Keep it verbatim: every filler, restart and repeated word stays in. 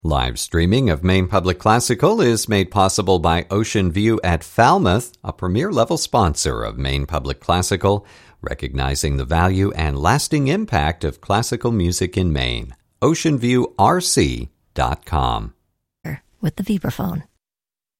Live streaming of Maine Public Classical is made possible by Ocean View at Falmouth, a premier-level sponsor of Maine Public Classical, recognizing the value and lasting impact of classical music in Maine. ocean view r c dot com. With the vibraphone.